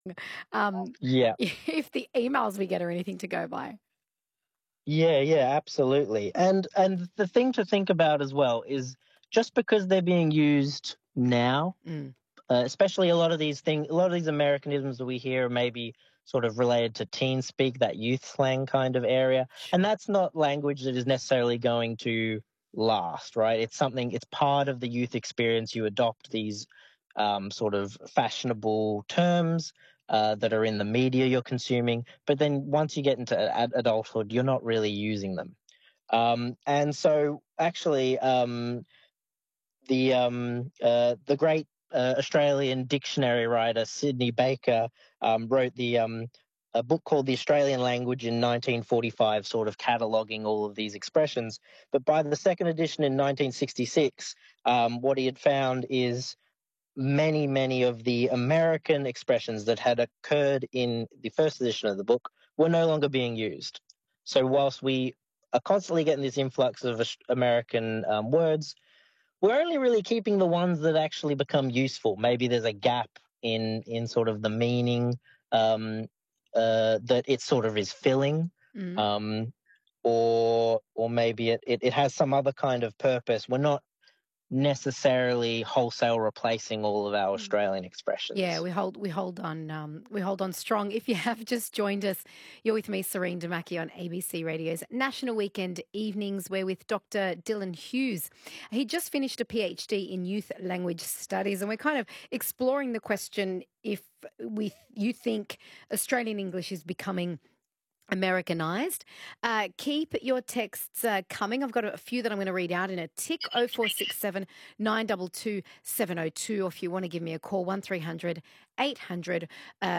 um, Yeah. if the emails we get are anything to go by. Yeah, yeah, absolutely. And the thing to think about as well is just because they're being used now, Mm. especially a lot of these Americanisms that we hear are maybe sort of related to teen speak, that youth slang kind of area, and Sure. that's not language that is necessarily going to last, right? It's part of the youth experience. You adopt these sort of fashionable terms that are in the media you're consuming, but then once you get into adulthood, you're not really using them. And so, actually, the great Australian dictionary writer Sydney Baker wrote a book called The Australian Language in 1945, sort of cataloguing all of these expressions. But by the second edition in 1966, what he had found is many of the American expressions that had occurred in the first edition of the book were no longer being used. So whilst we are constantly getting this influx of American words, we're only really keeping the ones that actually become useful. Maybe there's a gap in sort of the meaning um, that it sort of is filling, Mm. um, or maybe it has some other kind of purpose. We're not necessarily wholesale replacing all of our Mm. Australian Yeah, expressions. we hold on strong. If you have just joined us, you're with me, Serene Damaki, on ABC Radio's National Weekend Evenings. We're with Dr. Dylan Hughes. He just finished a PhD in Youth Language Studies, and we're kind of exploring the question if you think Australian English is becoming Americanized. Keep your texts coming. I've got a few that I'm going to read out in a tick. 0467 922 702. Or if you want to give me a call, 1300 800